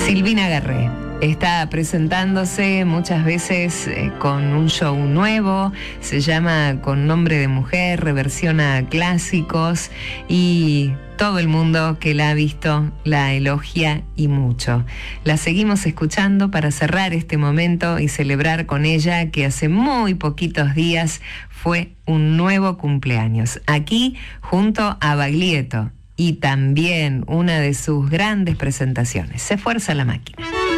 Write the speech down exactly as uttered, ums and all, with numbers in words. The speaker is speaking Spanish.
Silvina Garré está presentándose muchas veces eh, con un show nuevo, se llama Con nombre de mujer, reversiona clásicos y todo el mundo que la ha visto la elogia y mucho. La seguimos escuchando para cerrar este momento y celebrar con ella que hace muy poquitos días fue un nuevo cumpleaños, aquí junto a Baglietto, y también una de sus grandes presentaciones. Se fuerza la máquina.